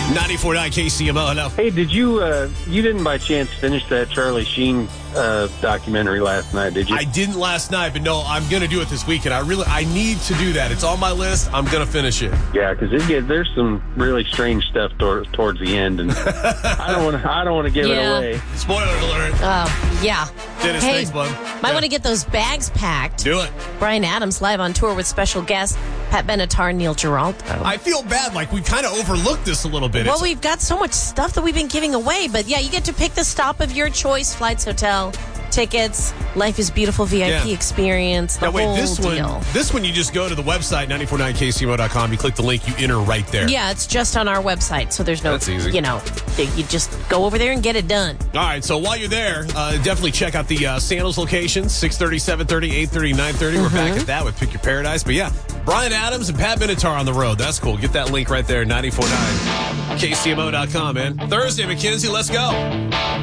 94.9 KCMO. Hello. Hey, did you didn't by chance finish that Charlie Sheen documentary last night, did you? I didn't last night, but no, I'm going to do it this weekend. I need to do that. It's on my list. I'm going to finish it. Yeah, because there's some really strange stuff towards the end, and I don't want to give it away. Spoiler alert. Yeah. Dennis, hey, thanks, bud. Might want to get those bags packed. Do it. Bryan Adams live on tour with special guests Pat Benatar, Neil Giraldo. I feel bad. Like, we kind of overlooked this a little bit. Well, we've got so much stuff that we've been giving away. But, yeah, you get to pick the stop of your choice, flights, hotel, tickets, Life is Beautiful VIP experience, the whole deal. This one, you just go to the website, 949kcmo.com. You click the link, you enter right there. Yeah, it's just on our website, so there's no, That's easy. You just go over there and get it done. All right, so while you're there, definitely check out the Sandals locations, 6:30, 7:30, 8:30, 9:30. We're back at that with Pick Your Paradise. But, yeah, Bryan Adams and Pat Benatar on the road. That's cool. Get that link right there, 949kcmo.com, man. Thursday, Mackenzie, let's go.